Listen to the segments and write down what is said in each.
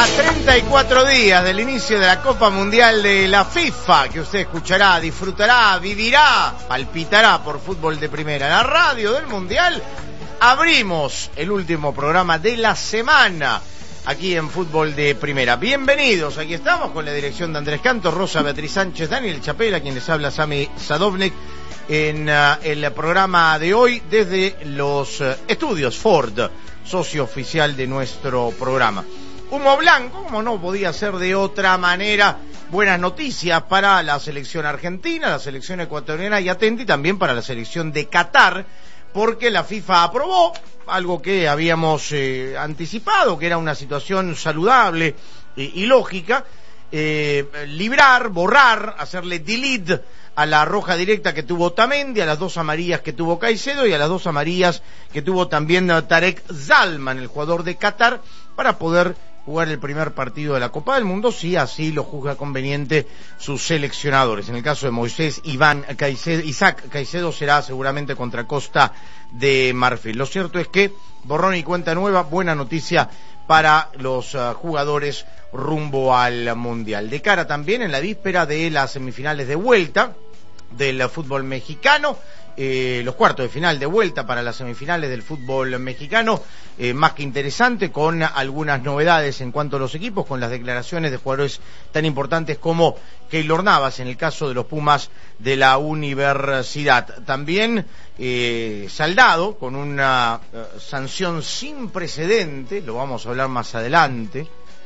A 34 días del inicio de la Copa Mundial de la FIFA, que usted escuchará, disfrutará, vivirá, palpitará por Fútbol de Primera, la radio del Mundial, abrimos el último programa de la semana aquí en Fútbol de Primera. Bienvenidos, aquí estamos con la dirección de Andrés Canto, Rosa Beatriz Sánchez, Daniel Chapela, quien les habla Sami Sadovnik, en el programa de hoy desde los estudios Ford, socio oficial de nuestro programa. Humo blanco, como no podía ser de otra manera, buenas noticias para la selección argentina, la selección ecuatoriana y atenti también para la selección de Qatar, porque la FIFA aprobó algo que habíamos anticipado, que era una situación saludable y lógica, librar, borrar, hacerle delete a la roja directa que tuvo Otamendi, a las dos amarillas que tuvo Caicedo y a las dos amarillas que tuvo también Tarek Zalman, el jugador de Qatar, para poder jugar el primer partido de la Copa del Mundo, si así lo juzga conveniente sus seleccionadores. En el caso de Isaac Caicedo será seguramente contra Costa de Marfil. Lo cierto es que borrón y cuenta nueva, buena noticia para los jugadores rumbo al Mundial. De cara también en la víspera de las semifinales de vuelta del fútbol mexicano, los cuartos de final de vuelta para las semifinales del fútbol mexicano, más que interesante, con algunas novedades en cuanto a los equipos, con las declaraciones de jugadores tan importantes como Keylor Navas en el caso de los Pumas de la Universidad. También saldado con una sanción sin precedente, lo vamos a hablar más adelante,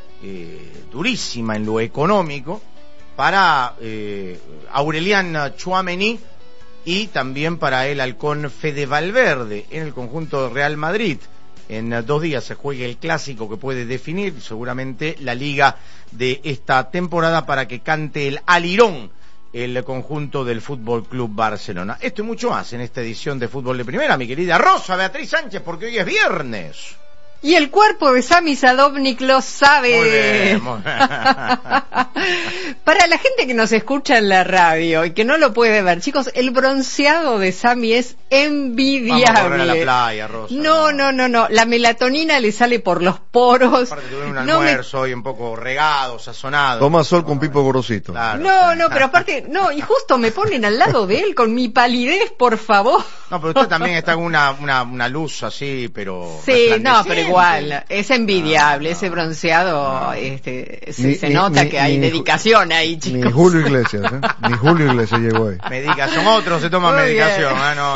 durísima en lo económico, para Aurelian Tchouaméni y también para el halcón Fede Valverde en el conjunto de Real Madrid. En 2 días se juega el clásico que puede definir seguramente la liga de esta temporada para que cante el alirón el conjunto del Fútbol Club Barcelona. Esto y mucho más en esta edición de Fútbol de Primera, mi querida Rosa Beatriz Sánchez, porque hoy es viernes. Y el cuerpo de Sami Sadovnik lo sabe. Muy bien, muy bien. Para la gente que nos escucha en la radio y que no lo puede ver, chicos, el bronceado de Sami es envidiable. Vamos a correr a la playa, Rosa. No. La melatonina le sale por los poros. Aparte tuve un almuerzo hoy un poco regado, sazonado. Toma sol con Pipo Gorosito. Claro. No, pero aparte, y justo me ponen al lado de él con mi palidez, por favor. No, pero usted también está con una luz así, pero... Sí, no, pero igual, es envidiable, ese bronceado, se nota que hay dedicación ahí, chicos. Ni Julio Iglesias, ni Julio Iglesias llegó ahí. Medicación, otros se toman medicación, no.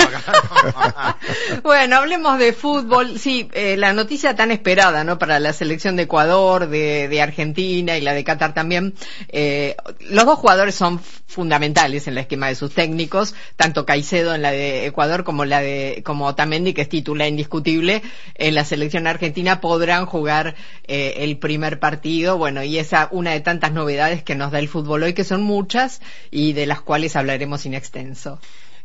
Bueno, hablemos de fútbol, sí, la noticia tan esperada, ¿no? Para la selección de Ecuador, de Argentina y la de Qatar también. Los dos jugadores son fundamentales en el esquema de sus técnicos, tanto Caicedo en la de Ecuador como Otamendi, que es titular indiscutible en la selección argentina, podrán jugar el primer partido. Bueno, y esa una de tantas novedades que nos da el fútbol hoy, que son muchas y de las cuales hablaremos in extenso.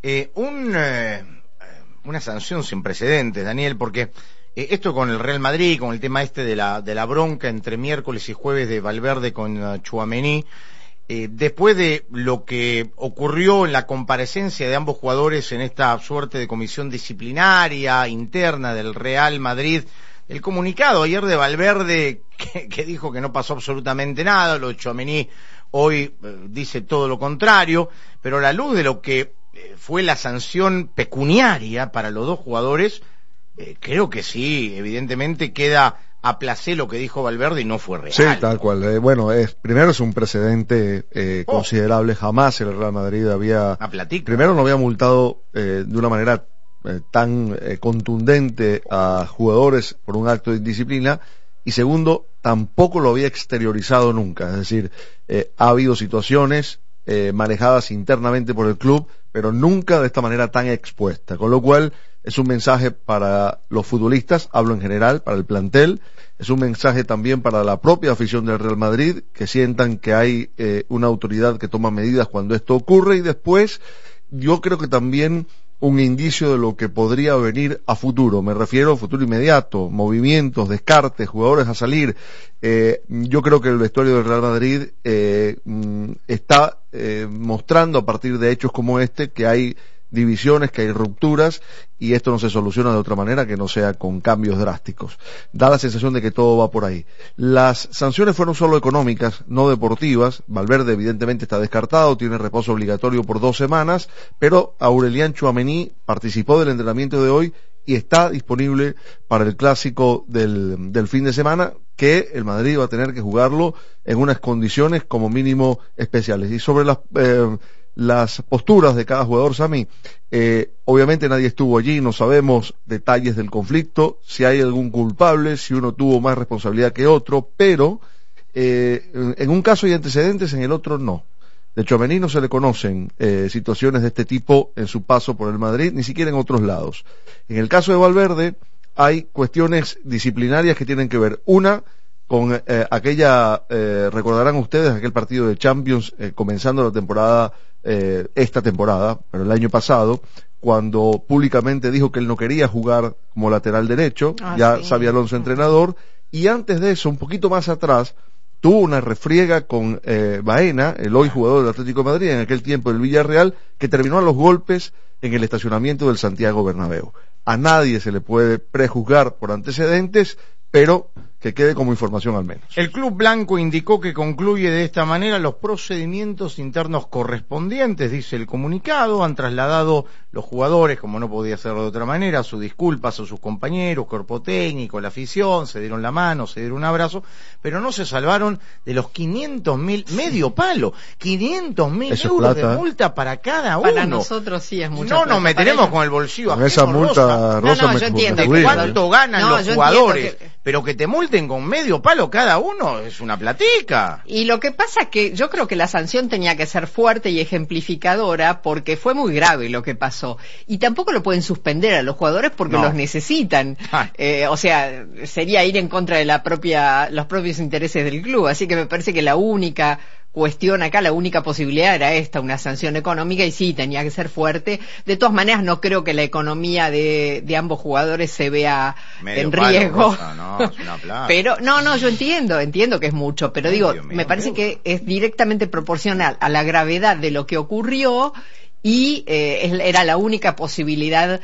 Una sanción sin precedentes, Daniel, porque esto con el Real Madrid, con el tema de la bronca entre miércoles y jueves de Valverde con Tchouaméni, después de lo que ocurrió en la comparecencia de ambos jugadores en esta suerte de comisión disciplinaria interna del Real Madrid, el comunicado ayer de Valverde que dijo que no pasó absolutamente nada, lo de Tchouaméni hoy dice todo lo contrario, pero a la luz de lo que fue la sanción pecuniaria para los dos jugadores, creo que sí, evidentemente queda a placer lo que dijo Valverde y no fue real. Sí, tal cual. Primero es un precedente considerable. Jamás el Real Madrid primero no había multado de una manera tan contundente a jugadores por un acto de indisciplina, y segundo, tampoco lo había exteriorizado nunca. Es decir, ha habido situaciones manejadas internamente por el club, pero nunca de esta manera tan expuesta, con lo cual es un mensaje para los futbolistas, hablo en general, para el plantel, es un mensaje también para la propia afición del Real Madrid, que sientan que hay una autoridad que toma medidas cuando esto ocurre, y después yo creo que también un indicio de lo que podría venir a futuro, me refiero a futuro inmediato, movimientos, descartes, jugadores a salir. Yo creo que el vestuario del Real Madrid está mostrando a partir de hechos como este que hay divisiones, que hay rupturas, y esto no se soluciona de otra manera que no sea con cambios drásticos. Da la sensación de que todo va por ahí. Las sanciones fueron solo económicas, no deportivas. Valverde evidentemente está descartado, tiene reposo obligatorio por 2 semanas, pero Aurelian Tchouaméni participó del entrenamiento de hoy y está disponible para el clásico del fin de semana, que el Madrid va a tener que jugarlo en unas condiciones como mínimo especiales. Y sobre las posturas de cada jugador, Sami, obviamente nadie estuvo allí, no sabemos detalles del conflicto, si hay algún culpable, si uno tuvo más responsabilidad que otro, pero en un caso hay antecedentes, en el otro no. De Tchouaméni no se le conocen situaciones de este tipo en su paso por el Madrid, ni siquiera en otros lados. En el caso de Valverde hay cuestiones disciplinarias que tienen que ver, una, con recordarán ustedes aquel partido de Champions comenzando la temporada, esta temporada, pero el año pasado, cuando públicamente dijo que él no quería jugar como lateral derecho, ya sí. Xabi Alonso entrenador, y antes de eso, un poquito más atrás, tuvo una refriega con Baena, el hoy jugador del Atlético de Madrid, en aquel tiempo del Villarreal, que terminó a los golpes en el estacionamiento del Santiago Bernabéu. A nadie se le puede prejuzgar por antecedentes, pero que quede como información al menos. El club blanco indicó que concluye de esta manera los procedimientos internos correspondientes, dice el comunicado. Han trasladado los jugadores, como no podía ser de otra manera, sus disculpas a sus compañeros, cuerpo técnico, la afición, se dieron la mano, se dieron un abrazo, pero no se salvaron de los 500.000, medio palo, 500.000 euros de multa para cada uno. Para nosotros sí es mucho. No nos meteremos con el bolsillo ajeno, esa multa, Rosa, yo entiendo cuánto ganan los jugadores, pero que te multen con medio palo cada uno es una platica. Y lo que pasa es que yo creo que la sanción tenía que ser fuerte y ejemplificadora, porque fue muy grave lo que pasó. Y tampoco lo pueden suspender a los jugadores porque los necesitan. O sea, sería ir en contra de los propios intereses del club. Así que me parece que la única cuestión acá, la única posibilidad era esta, una sanción económica, y sí, tenía que ser fuerte. De todas maneras, no creo que la economía de ambos jugadores se vea en riesgo. Es una plata. Pero, yo entiendo que es mucho, pero me parece que es directamente proporcional a la gravedad de lo que ocurrió, y era la única posibilidad,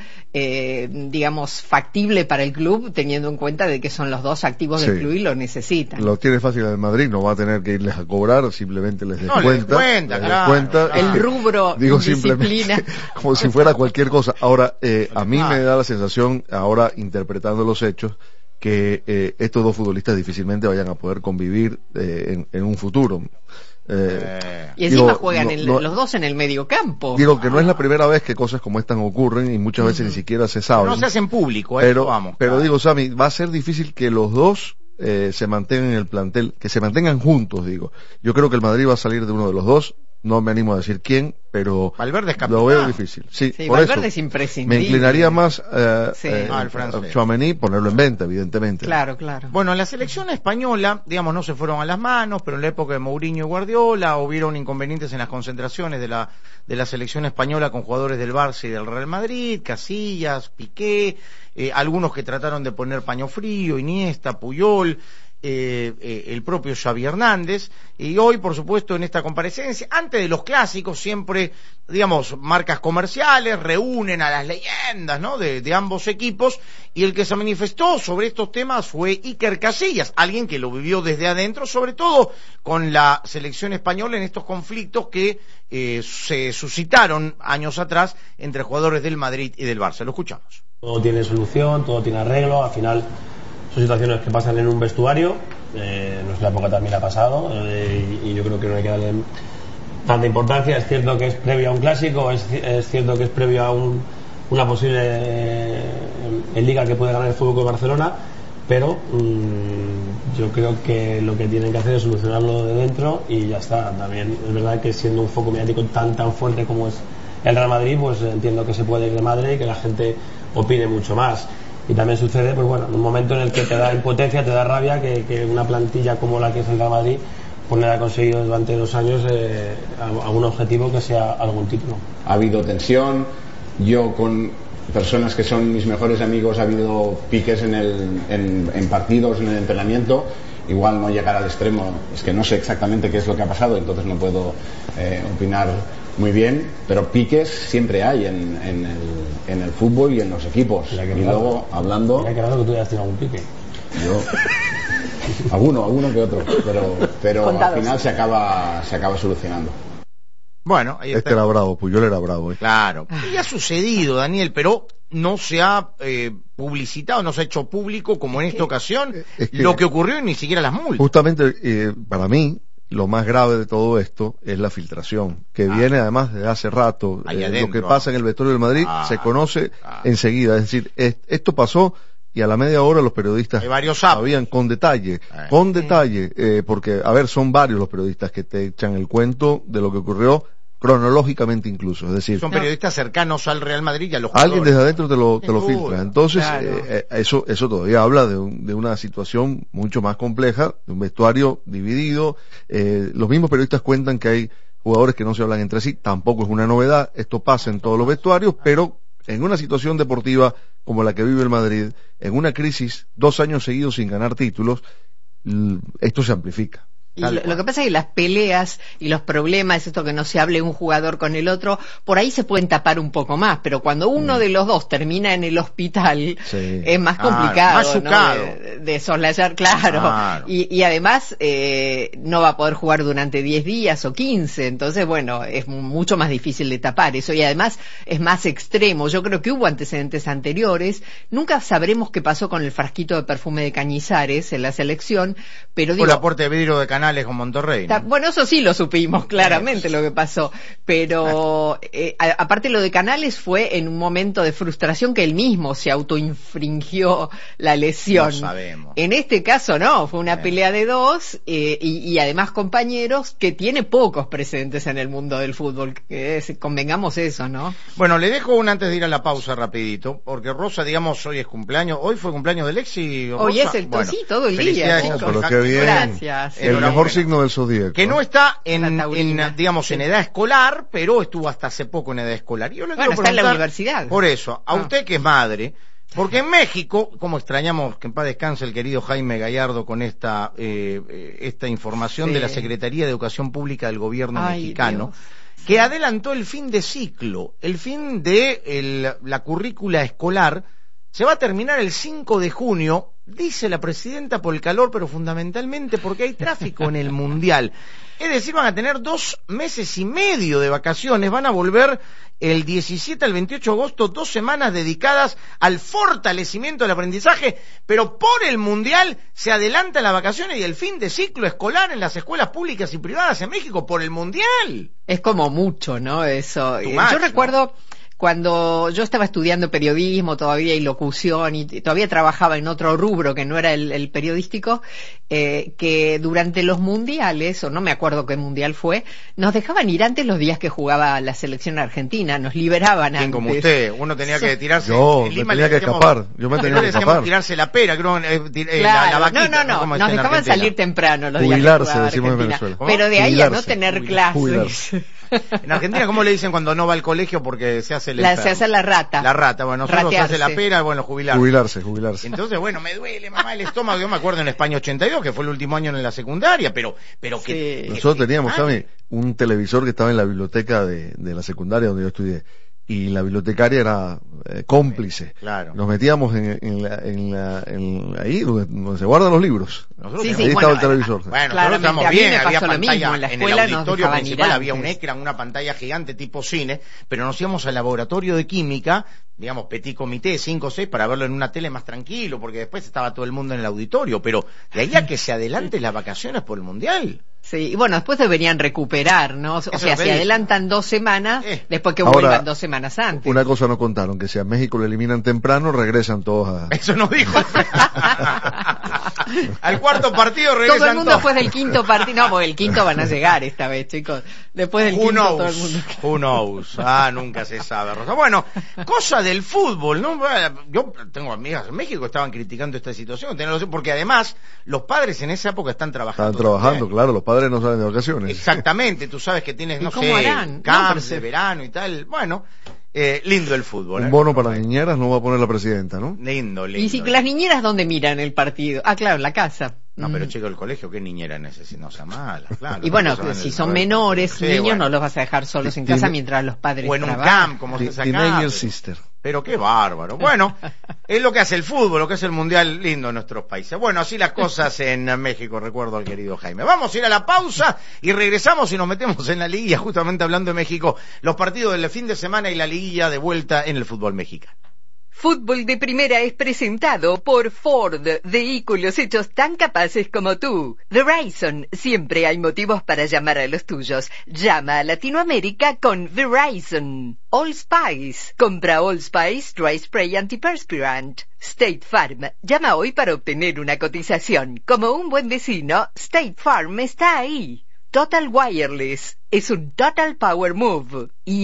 digamos, factible para el club, teniendo en cuenta de que son los dos activos del club y lo necesitan. Lo tiene fácil el Madrid, no va a tener que irles a cobrar, simplemente les descuenta. Claro. El rubro disciplina. Como si fuera cualquier cosa. Ahora, a mí me da la sensación, ahora interpretando los hechos, que estos dos futbolistas difícilmente vayan a poder convivir en un futuro. Y encima juegan los dos en el medio campo. Digo que no es la primera vez que cosas como estas ocurren, y muchas veces ni siquiera se saben. No se hacen público, pero digo, Sami, va a ser difícil que los dos se mantengan en el plantel, que se mantengan juntos, digo. Yo creo que el Madrid va a salir de uno de los dos. No me animo a decir quién, pero Valverde es lo veo difícil. Sí, por Valverde eso es imprescindible. me inclinaría más a Tchouaméni, ponerlo en venta, evidentemente. Claro. Bueno, la selección española, digamos, no se fueron a las manos, pero en la época de Mourinho y Guardiola hubieron inconvenientes en las concentraciones de la selección española con jugadores del Barça y del Real Madrid, Casillas, Piqué, algunos que trataron de poner paño frío, Iniesta, Puyol, el propio Xavi Hernández. Y hoy, por supuesto, en esta comparecencia, antes de los clásicos, siempre, digamos, marcas comerciales reúnen a las leyendas, ¿no?, de ambos equipos, y el que se manifestó sobre estos temas fue Iker Casillas, alguien que lo vivió desde adentro, sobre todo con la selección española en estos conflictos que se suscitaron años atrás entre jugadores del Madrid y del Barça. Lo escuchamos. Todo tiene solución, todo tiene arreglo, al final son situaciones que pasan en un vestuario, en nuestra época también ha pasado, y yo creo que no hay que darle tanta importancia. Es cierto que es previo a un clásico, es cierto que es previo a una posible en Liga que puede ganar el Fútbol Club Barcelona, pero yo creo que lo que tienen que hacer es solucionarlo de dentro y ya está. También es verdad que siendo un foco mediático tan fuerte como es el Real Madrid, pues entiendo que se puede ir de madre y que la gente opine mucho más. Y también sucede, pues bueno, en un momento en el que te da impotencia, te da rabia que una plantilla como la que es el Real Madrid pues no haya conseguido durante 2 años algún objetivo que sea algún título. Ha habido tensión, yo con personas que son mis mejores amigos ha habido piques en partidos, en el entrenamiento. Igual no llegar al extremo, es que no sé exactamente qué es lo que ha pasado, entonces no puedo opinar muy bien, pero piques siempre hay en el fútbol y en los equipos. Y luego, hablando... Mira que raro que tú hayas tenido algún pique. Yo... alguno que otro, pero al final se acaba solucionando. Bueno, ahí está. Era bravo, Puyol era bravo. Claro. Y ha sucedido, Daniel, pero no se ha publicitado, no se ha hecho público como en esta ocasión lo que ocurrió y ni siquiera las multas. Justamente, para mí, lo más grave de todo esto es la filtración, que viene además desde hace rato. Lo que pasa en el vestuario del Madrid se conoce enseguida. Es decir, esto pasó y a la media hora los periodistas sabían con detalle, porque, a ver, son varios los periodistas que te echan el cuento de lo que ocurrió cronológicamente incluso, es decir... Son periodistas cercanos al Real Madrid y a los jugadores. Alguien desde adentro te lo filtra. Entonces, claro. Eso todavía habla de una situación mucho más compleja, de un vestuario dividido. Los mismos periodistas cuentan que hay jugadores que no se hablan entre sí, tampoco es una novedad, esto pasa en todos los vestuarios, pero en una situación deportiva como la que vive el Madrid, en una crisis, 2 años seguidos sin ganar títulos, esto se amplifica. Y lo que pasa es que las peleas y los problemas, esto que no se hable un jugador con el otro, por ahí se pueden tapar un poco más, pero cuando uno de los dos termina en el hospital, es más complicado, ¿no? de soslayar, claro. Y además no va a poder jugar durante 10 días o 15, entonces bueno, es mucho más difícil de tapar eso, y además es más extremo. Yo creo que hubo antecedentes anteriores, nunca sabremos qué pasó con el frasquito de perfume de Cañizares en la selección, pero digo... Por la puerta de vidrio de Canales con Monterrey, ¿no? Bueno, eso sí lo supimos claramente lo que pasó, pero aparte lo de Canales fue en un momento de frustración que él mismo se autoinfringió la lesión. No sabemos. En este caso no, fue una pelea de dos y además compañeros que tiene pocos precedentes en el mundo del fútbol, convengamos eso, ¿no? Bueno, le dejo una antes de ir a la pausa rapidito, porque Rosa, digamos, hoy es cumpleaños, hoy fue cumpleaños de Lexi. Hoy es sí, todo el día. Pero qué bien. Gracias. El mejor signo del zodíaco. Que no está digamos, en edad escolar, pero estuvo hasta hace poco en edad escolar. Yo le quiero está en la universidad. Por eso, a usted que es madre, porque en México, como extrañamos que en paz descanse el querido Jaime Gallardo con esta información de la Secretaría de Educación Pública del gobierno mexicano, Dios, que adelantó el fin de ciclo, el fin de la currícula escolar, se va a terminar el 5 de junio, dice la presidenta, por el calor, pero fundamentalmente porque hay tráfico en el Mundial. Es decir, van a tener 2 meses y medio de vacaciones, van a volver el 17 al 28 de agosto, 2 semanas dedicadas al fortalecimiento del aprendizaje, pero por el Mundial se adelantan las vacaciones y el fin de ciclo escolar en las escuelas públicas y privadas en México por el Mundial. Es como mucho, ¿no? Eso. Yo recuerdo... Cuando yo estaba estudiando periodismo todavía y locución y todavía trabajaba en otro rubro que no era el periodístico, que durante los mundiales, o no me acuerdo qué mundial fue, nos dejaban ir antes los días que jugaba la selección argentina, nos liberaban antes. Como usted, uno tenía que tirarse... Yo me tenía que escapar. Tirarse la pera, creo, la vaquita. No, nos dejaban salir temprano los días que jugaba decimos en Venezuela. Pero de ahí a no tener clases. En Argentina, ¿cómo le dicen cuando no va al colegio porque se hace se hace la rata? La rata, bueno, nosotros se hace la pera, bueno, jubilarse. Entonces, bueno, me duele, mamá, el estómago. Yo me acuerdo en España 82, que fue el último año en la secundaria, pero que... Nosotros teníamos, ¿sabes? Un televisor que estaba en la biblioteca de la secundaria donde yo estudié. Y la bibliotecaria era cómplice. Claro. Nos metíamos ahí donde se guardan los libros. Ahí estaba el televisor. Bueno, nosotros estamos bien, había pantalla en el auditorio principal, había un ecran, una pantalla gigante tipo cine, pero nos íbamos al laboratorio de química, digamos petit comité, 5 o 6, para verlo en una tele más tranquilo, porque después estaba todo el mundo en el auditorio, pero de ahí a que se adelante las vacaciones por el Mundial. Sí, y bueno, después deberían recuperar, ¿no? O sea, se adelantan 2 semanas, después que vuelvan 2 semanas antes. Una cosa nos contaron, que si a México lo eliminan temprano, regresan todos a... Eso nos dijo. Al cuarto partido regresan todo el mundo después del quinto partido. No, porque el quinto van a llegar esta vez, chicos. Después del quinto todo el mundo... Who knows? Nunca se sabe, Rosa. Bueno, cosa del fútbol, ¿no? Yo tengo amigas en México que estaban criticando esta situación, porque además los padres en esa época están trabajando. Claro, los padres no salen de vacaciones. Exactamente, tú sabes que tienes, no sé, camps de verano y tal. Bueno, lindo el fútbol. Un bono para las niñeras no va a poner la presidenta, ¿no? Lindo. Y si las niñeras, ¿dónde miran el partido? Ah, claro, en la casa. No, pero chico, el colegio, ¿qué niñera necesita? No sea mala, claro. Y bueno, si son menores, sí, niños, bueno, no los vas a dejar solos en casa mientras los padres o en trabajan. un camp, como se saca. Teenager sister. Pero qué bárbaro. Bueno, es lo que hace el fútbol, lo que hace el mundial lindo en nuestros países. Bueno, así las cosas en México, recuerdo al querido Jaime. Vamos a ir a la pausa y regresamos y nos metemos en la liguilla, justamente hablando de México, los partidos del fin de semana y la liguilla de vuelta en el fútbol mexicano. Fútbol de Primera es presentado por Ford, vehículos hechos tan capaces como tú. Verizon, siempre hay motivos para llamar a los tuyos. Llama a Latinoamérica con Verizon. Old Spice, compra Old Spice Dry Spray Antiperspirant. State Farm, llama hoy para obtener una cotización. Como un buen vecino, State Farm está ahí. Total Wireless, es un Total Power Move. Y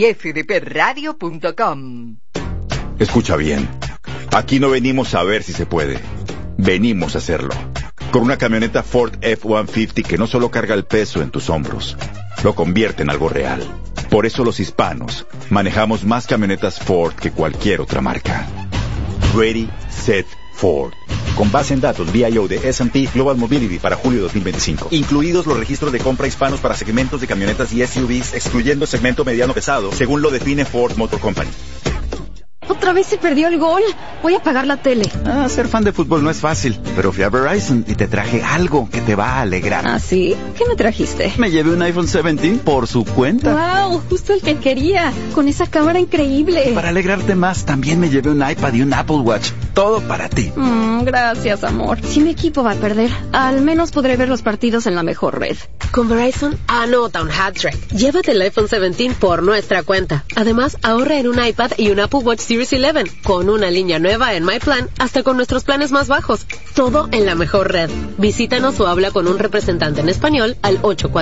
fdpradio.com. Escucha bien, aquí no venimos a ver si se puede, venimos a hacerlo. Con una camioneta Ford F-150 que no solo carga el peso en tus hombros, lo convierte en algo real. Por eso los hispanos manejamos más camionetas Ford que cualquier otra marca. Ready, Set, Ford. Con base en datos VIO de S&P Global Mobility para julio de 2025. Incluidos los registros de compra hispanos para segmentos de camionetas y SUVs, excluyendo el segmento mediano pesado, según lo define Ford Motor Company. ¿Otra vez se perdió el gol? Voy a apagar la tele. Ser fan de fútbol no es fácil, pero fui a Verizon y te traje algo que te va a alegrar. ¿Ah, sí? ¿Qué me trajiste? Me llevé un iPhone 17 por su cuenta. ¡Wow! Justo el que quería, con esa cámara increíble. Para alegrarte más, también me llevé un iPad y un Apple Watch. Todo para ti. Gracias, amor. Si mi equipo va a perder, al menos podré ver los partidos en la mejor red. Con Verizon, anota un hat-trick. Llévate el iPhone 17 por nuestra cuenta. Además, ahorra en un iPad y un Apple Watch Series 11, con una línea nueva en My Plan, hasta con nuestros planes más bajos. Todo en la mejor red. Visítanos o habla con un representante en español al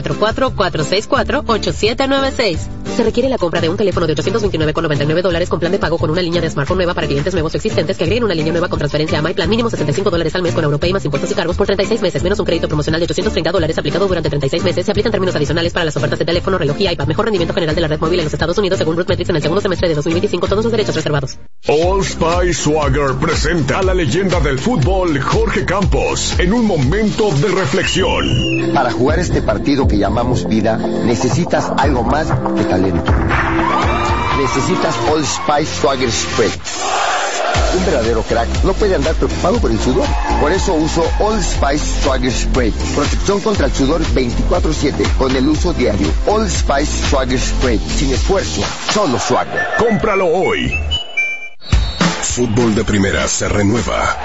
844-464-8796. Se requiere la compra de un teléfono de $829.99 con plan de pago con una línea de smartphone nueva para clientes nuevos o existentes que agreguen una línea nueva con transferencia a My Plan, mínimo $65 al mes con Europay más impuestos y cargos por 36 meses, menos un crédito promocional de $830 aplicado durante 36 meses. Se aplican términos adicionales para las ofertas de teléfono, reloj y iPad. Mejor rendimiento general de la red móvil en los Estados Unidos según RootMetrics en el segundo semestre de 2025. Todos los derechos reservados. Old Spice Swagger presenta a la leyenda del fútbol, Jorge Campos, en un momento de reflexión. Para jugar este partido que llamamos vida, necesitas algo más que talento. Necesitas Old Spice Swagger Spray. Un verdadero crack no puede andar preocupado por el sudor. Por eso uso Old Spice Swagger Spray. Protección contra el sudor 24/7 con el uso diario. Old Spice Swagger Spray. Sin esfuerzo, solo swagger. Cómpralo hoy. Fútbol de Primera se renueva.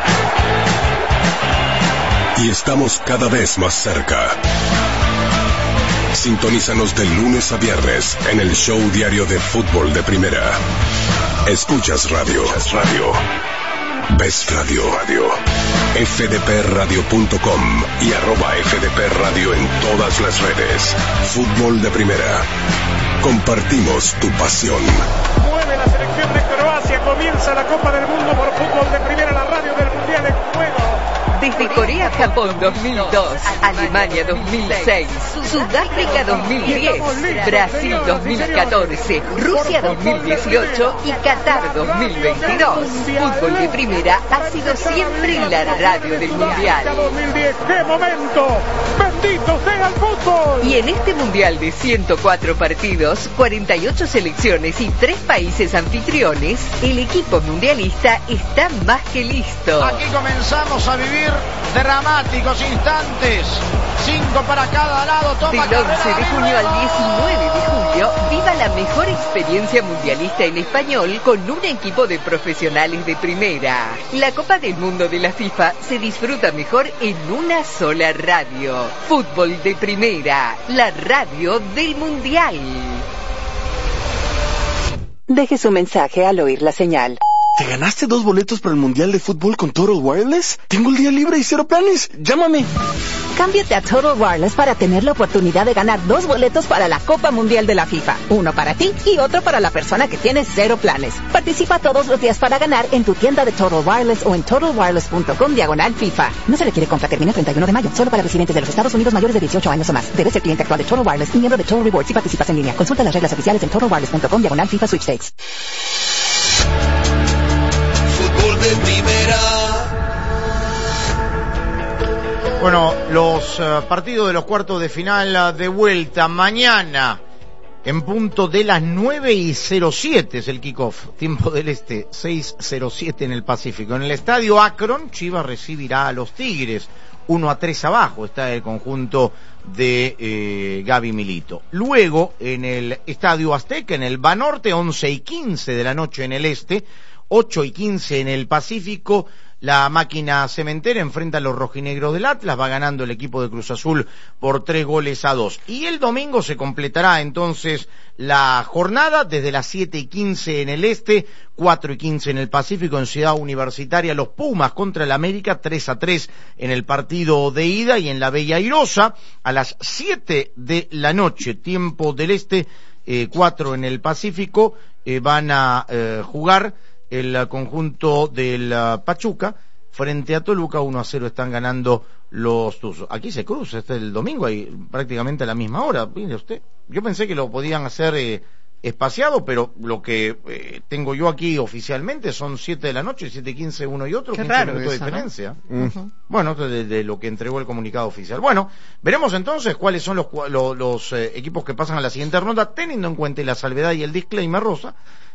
Y estamos cada vez más cerca. Sintonízanos de lunes a viernes en el show diario de Fútbol de Primera. Escuchas radio. Ves radio. fdpradio.com y @fdpradio en todas las redes. Fútbol de Primera. Compartimos tu pasión. Mueve la selección de Croacia. Comienza la Copa del Mundo por Fútbol de Primera, la radio del Mundial en juego. Desde Corea-Japón 2002, Alemania 2006, Sudáfrica 2010, Brasil 2014, Rusia 2018 y Qatar 2022. Fútbol de Primera ha sido siempre la radio del Mundial. 2010, ¡qué momento! ¡Bendito sea el fútbol! Y en este Mundial de 104 partidos, 48 selecciones y 3 países anfitriones, el equipo mundialista está más que listo. Aquí comenzamos a vivir dramáticos instantes. 5 para cada lado. Toma del 11 de junio al 19 de julio, viva la mejor experiencia mundialista en español con un equipo de profesionales de primera. La Copa del Mundo de la FIFA se disfruta mejor en una sola radio. Fútbol de Primera, la radio del Mundial. Deje su mensaje al oír la señal. ¿Te ganaste 2 boletos para el Mundial de Fútbol con Total Wireless? Tengo el día libre y 0 planes. ¡Llámame! Cámbiate a Total Wireless para tener la oportunidad de ganar 2 boletos para la Copa Mundial de la FIFA. Uno para ti y otro para la persona que tiene 0 planes. Participa todos los días para ganar en tu tienda de Total Wireless o en totalwireless.com/FIFA. No se requiere compra, termina el 31 de mayo. Solo para residentes de los Estados Unidos mayores de 18 años o más. Debes ser cliente actual de Total Wireless y miembro de Total Rewards si participas en línea. Consulta las reglas oficiales en totalwireless.com/FIFA Sweepstakes. primera. Bueno, los partidos de los cuartos de final de vuelta mañana en punto de las 9:07 es el kickoff, tiempo del este, 6:07 en el Pacífico. En el estadio Akron, Chivas recibirá a los Tigres. 1-3 abajo está el conjunto de Gaby Milito. Luego, en el Estadio Azteca, en el Banorte, 11:15 de la noche en el este, 8:15 en el Pacífico, la máquina cementera enfrenta a los rojinegros del Atlas, va ganando el equipo de Cruz Azul por 3-2. Y el domingo se completará entonces la jornada desde las 7:15 en el este, 4:15 en el Pacífico, en Ciudad Universitaria, los Pumas contra el América, 3-3 en el partido de ida, y en la Bella Airosa, a las 7 de la noche, tiempo del este, 4 en el Pacífico, van a jugar el conjunto del Pachuca frente a Toluca. 1-0 están ganando los Tuzos. Aquí se cruza, este el domingo, ahí prácticamente a la misma hora. Mire usted, yo pensé que lo podían hacer espaciado, pero lo que tengo yo aquí oficialmente son 7 de la noche, 7:15 uno y otro. Qué raro minutos de eso, diferencia. ¿no? Uh-huh. Bueno, de lo que entregó el comunicado oficial. Bueno, veremos entonces cuáles son los equipos que pasan a la siguiente ronda, teniendo en cuenta la salvedad y el disclaimer rosa